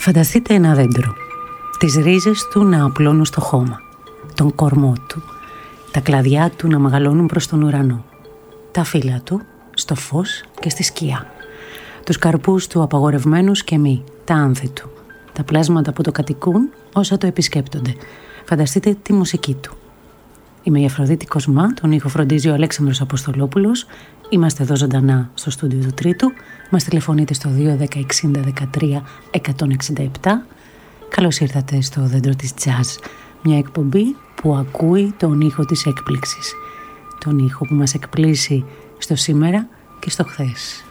Φανταστείτε ένα δέντρο, τις ρίζες του να απλώνουν στο χώμα, τον κορμό του, τα κλαδιά του να μεγαλώνουν προς τον ουρανό, τα φύλλα του στο φως και στη σκιά, τους καρπούς του απαγορευμένους και μη, τα άνθη του, τα πλάσματα που το κατοικούν όσα το επισκέπτονται. Φανταστείτε τη μουσική του. Είμαι η Αφροδίτη Κοσμά, τον ήχο φροντίζει ο Αλέξανδρος Αποστολόπουλος. Είμαστε εδώ ζωντανά στο στούντιο του Τρίτου. Μας τηλεφωνείτε στο 2-10-60-13-167. Καλώς ήρθατε στο Δέντρο της Jazz, μια εκπομπή που ακούει τον ήχο της έκπληξης. Τον ήχο που μας εκπλήσει στο σήμερα και στο χθες.